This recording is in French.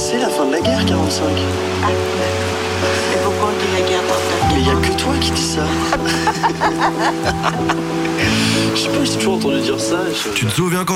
c'est la fin de la guerre, 45. Ah, et pourquoi on dit la guerre par Mais y a que toi qui dis ça. Je sais pas, j'ai toujours entendu dire ça. Tu te souviens quand